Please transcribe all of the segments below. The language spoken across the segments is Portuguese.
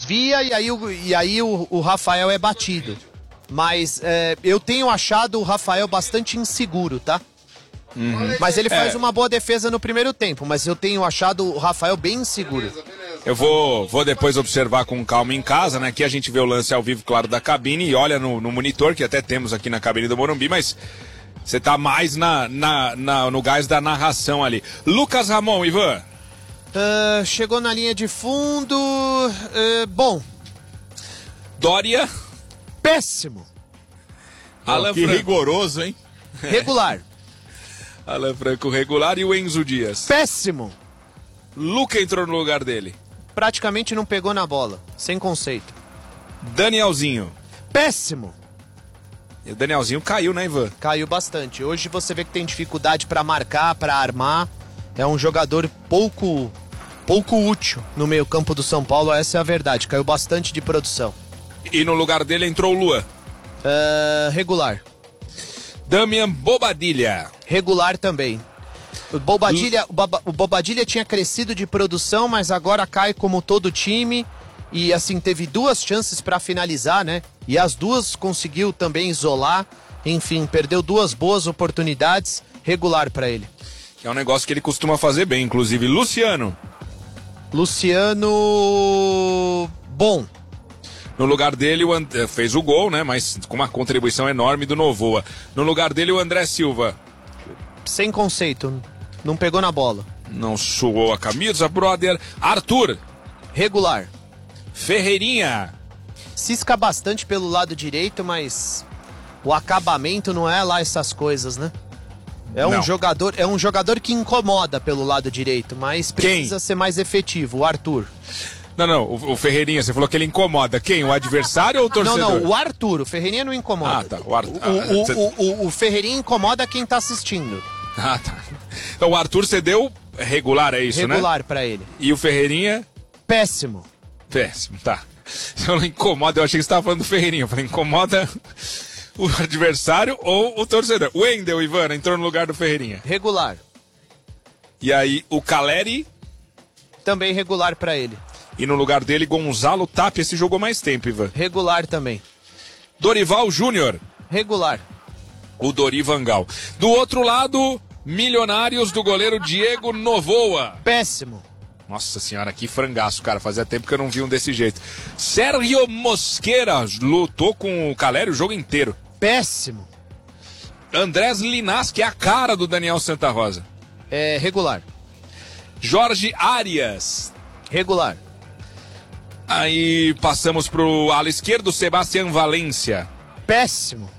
desvia e aí o Rafael é batido. Mas eu tenho achado o Rafael bastante inseguro, tá? Mas ele faz uma boa defesa no primeiro tempo, mas eu tenho achado o Rafael bem inseguro. Eu vou depois observar com calma em casa, né? Aqui a gente vê o lance ao vivo, claro, da cabine e olha no monitor, que até temos aqui na cabine do Morumbi, mas você tá mais no gás da narração ali. Lucas Ramon, Ivan. Chegou na linha de fundo. Bom. Dória. Péssimo. Alan que Franco. rigoroso, hein? Regular. Alan Franco regular e o Enzo Dias. Péssimo. Luca entrou no lugar dele. Praticamente não pegou na bola. Sem conceito. Danielzinho. Péssimo. E o Danielzinho caiu, né, Ivan? Caiu bastante. Hoje você vê que tem dificuldade pra marcar, pra armar. É um jogador pouco útil no meio-campo do São Paulo, essa é a verdade. Caiu bastante de produção. E no lugar dele entrou o Luan. Regular. Damian Bobadilha. Regular também. O Bobadilha tinha crescido de produção, mas agora cai como todo time. E assim, teve 2 chances para finalizar, né? E as 2 conseguiu também isolar. Enfim, perdeu 2 boas oportunidades. Regular para ele. É um negócio que ele costuma fazer bem, inclusive. Luciano. Bom. No lugar dele, fez o gol, né? Mas com uma contribuição enorme do Novoa. No lugar dele, o André Silva. Sem conceito. Não pegou na bola. Não suou a camisa, brother. Arthur. Regular. Ferreirinha. Cisca bastante pelo lado direito, mas o acabamento não é lá essas coisas, né? É um jogador que incomoda pelo lado direito, mas precisa ser mais efetivo, o Arthur. Não, o Ferreirinha, você falou que ele incomoda. Quem? O adversário ou o torcedor? Não, o Arthur. O Ferreirinha não incomoda. Ah, tá. O Arthur. O Ferreirinha incomoda quem tá assistindo. Ah, tá. Então o Arthur cedeu regular, é isso, regular né? pra ele. E o Ferreirinha? Péssimo. Péssimo, tá. Se eu não incomoda, eu achei que você tava falando do Ferreirinha. Eu falei, incomoda o adversário ou o torcedor. O Wendel, Ivana, entrou no lugar do Ferreirinha. Regular. E aí, o Caleri? Também regular pra ele. E no lugar dele, Gonzalo Tapia. Esse jogou mais tempo, Ivan. Regular também. Dorival Júnior. Regular. O Dorivangal. Do outro lado, Milionários do goleiro Diego Novoa. Péssimo. Nossa senhora, que frangaço, cara. Fazia tempo que eu não vi um desse jeito. Sérgio Mosquera lutou com o Caleri o jogo inteiro. Péssimo. Andrés Linás, que é a cara do Daniel Santa Rosa. Regular. Jorge Arias. Regular. Aí passamos pro ala esquerdo, Sebastián Valência. Péssimo.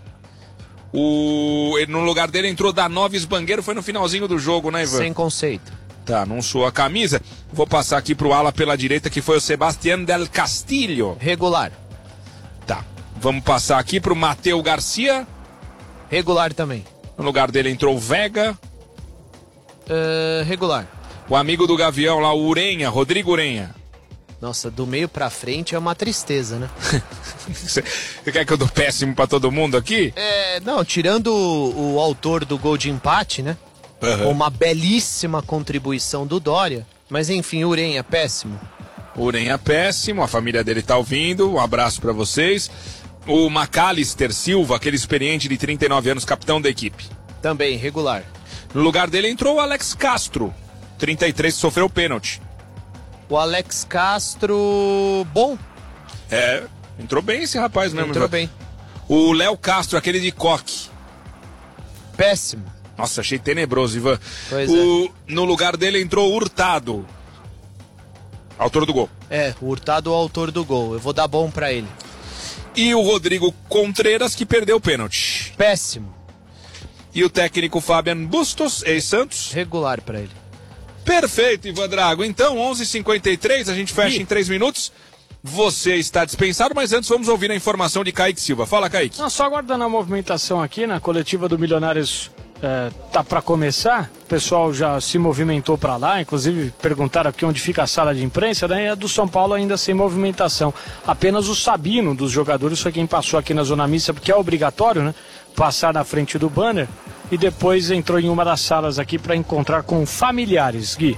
No lugar dele entrou Danovis Bangueiro, foi no finalzinho do jogo, né, Ivan? Sem conceito. Tá, não suou a camisa. Vou passar aqui pro ala pela direita, que foi o Sebastián del Castillo. Regular. Tá. Vamos passar aqui pro Mateu Garcia. Regular também. No lugar dele entrou o Vega. Regular. O amigo do Gavião lá, o Urenha, Rodrigo Urenha. Nossa, do meio pra frente é uma tristeza, né? Você quer que eu dou péssimo pra todo mundo aqui? Não, tirando o autor do gol de empate, né? Uhum. Uma belíssima contribuição do Dória. Mas enfim, Urenha, péssimo. Urenha, péssimo. A família dele tá ouvindo. Um abraço pra vocês. O Macalister Silva, aquele experiente de 39 anos, capitão da equipe. Também, regular. No lugar dele entrou o Alex Castro, 33, que sofreu o pênalti. O Alex Castro... bom. Entrou bem esse rapaz mesmo. Entrou bem. O Léo Castro, aquele de coque. Péssimo. Nossa, achei tenebroso, Ivan. Pois No lugar dele entrou o Hurtado. Autor do gol. O Hurtado é o autor do gol. Eu vou dar bom pra ele. E o Rodrigo Contreras, que perdeu o pênalti. Péssimo. E o técnico Fabian Bustos, ex-Santos. Regular pra ele. Perfeito, Ivan Drago. Então, 11h53, a gente fecha em 3 minutos. Você está dispensado, mas antes vamos ouvir a informação de Kaique Silva. Fala, Kaique. Não, só aguardando a movimentação aqui, na coletiva do Milionários tá para começar. O pessoal já se movimentou para lá, inclusive perguntaram aqui onde fica a sala de imprensa, né? E a do São Paulo ainda sem movimentação. Apenas o Sabino dos jogadores foi quem passou aqui na zona mista, porque é obrigatório, né? Passar na frente do banner. E depois entrou em uma das salas aqui para encontrar com familiares, Gui.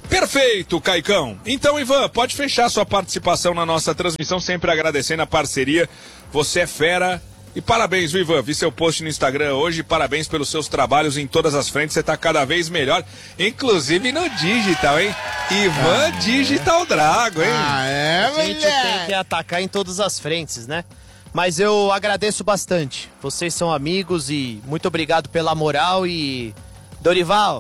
Perfeito, Caicão. Então, Ivan, pode fechar sua participação na nossa transmissão, sempre agradecendo a parceria. Você é fera. E parabéns, viu, Ivan? Vi seu post no Instagram hoje. Parabéns pelos seus trabalhos em todas as frentes. Você tá cada vez melhor, inclusive no digital, hein? Ivan Digital Drago, hein? A gente tem que atacar em todas as frentes, né? Mas eu agradeço bastante. Vocês são amigos e muito obrigado pela moral e... Dorival,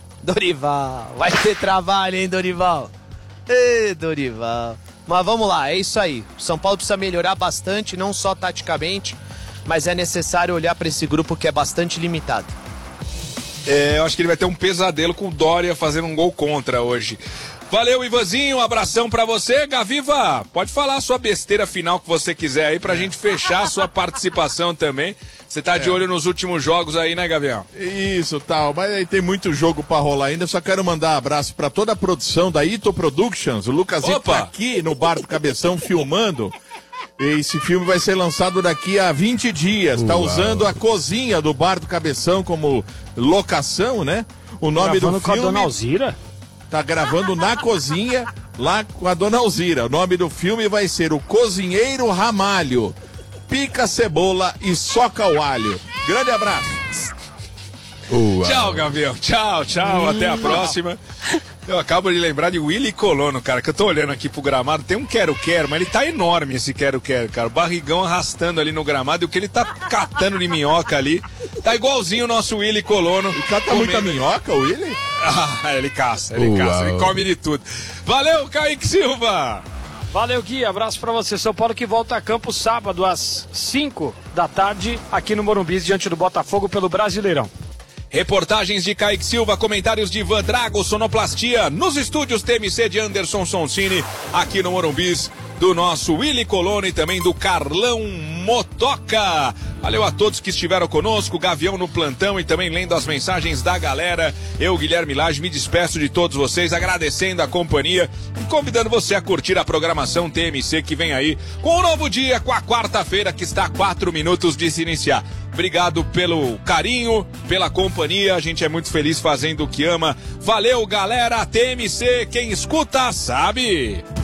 vai ter trabalho, hein, Dorival? Ê, Dorival. Mas vamos lá, é isso aí. O São Paulo precisa melhorar bastante, não só taticamente, mas é necessário olhar para esse grupo que é bastante limitado. Eu acho que ele vai ter um pesadelo com o Dória fazendo um gol contra hoje. Valeu, Ivanzinho, um abração pra você. Gaviva, pode falar a sua besteira final que você quiser aí pra gente fechar a sua participação também. Você tá de olho nos últimos jogos aí, né, Gavião? Isso, tal, mas aí tem muito jogo pra rolar ainda. Só quero mandar um abraço pra toda a produção da Ito Productions. O Lucasito tá aqui no Bar do Cabeção filmando. Esse filme vai ser lançado daqui a 20 dias. Tá usando a cozinha do Bar do Cabeção como locação, né? O nome do filme... com a Dona Alzira? Tá gravando na cozinha, lá com a Dona Alzira. O nome do filme vai ser O Cozinheiro Ramalho. Pica a cebola e soca o alho. Grande abraço. Tchau, Gavião. Tchau. Até a próxima. Eu acabo de lembrar de Willy Colono, cara, que eu tô olhando aqui pro gramado. Tem um quero-quero, mas ele tá enorme esse quero-quero, cara. O barrigão arrastando ali no gramado e o que ele tá catando de minhoca ali. Tá igualzinho o nosso Willy Colono. Ele cata muita minhoca, o Willy? Ah, ele caça, ele come de tudo. Valeu, Kaique Silva! Valeu, Gui, abraço pra você. São Paulo que volta a campo sábado às 5 da tarde aqui no Morumbi, diante do Botafogo pelo Brasileirão. Reportagens de Kaique Silva, comentários de Ivan Drago, sonoplastia, nos estúdios TMC de Anderson Sonsini, aqui no Morumbis, do nosso Willy Colono e também do Carlão Motoca. Valeu a todos que estiveram conosco, Gavião no plantão e também lendo as mensagens da galera. Eu, Guilherme Lage, me despeço de todos vocês, agradecendo a companhia e convidando você a curtir a programação TMC que vem aí com um novo dia, com a quarta-feira que está a 4 minutos de se iniciar. Obrigado pelo carinho, pela companhia, a gente é muito feliz fazendo o que ama. Valeu, galera, TMC, quem escuta sabe.